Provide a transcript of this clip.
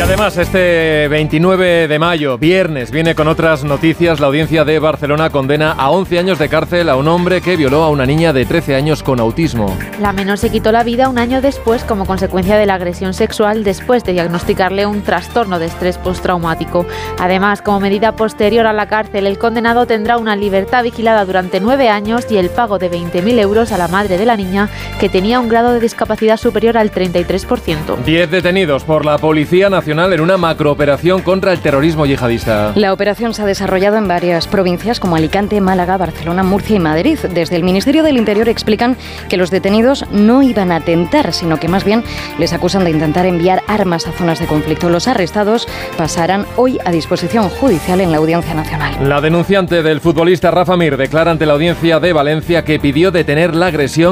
Además, este 29 de mayo, viernes, viene con otras noticias. La audiencia de Barcelona condena a 11 años de cárcel a un hombre que violó a una niña de 13 años con autismo. La menor se quitó la vida un año después como consecuencia de la agresión sexual después de diagnosticarle un trastorno de estrés postraumático. Además, como medida posterior a la cárcel, el condenado tendrá una libertad vigilada durante 9 años y el pago de 20.000 euros a la madre de la niña, que tenía un grado de discapacidad superior al 33%. 10 detenidos por la Policía Nacional en una macrooperación contra el terrorismo yihadista. La operación se ha desarrollado en varias provincias como Alicante, Málaga, Barcelona, Murcia y Madrid. Desde el Ministerio del Interior explican que los detenidos no iban a atentar, sino que más bien les acusan de intentar enviar armas a zonas de conflicto. Los arrestados pasarán hoy a disposición judicial en la Audiencia Nacional. La denunciante del futbolista Rafa Mir declara ante la Audiencia de Valencia que pidió detener la agresión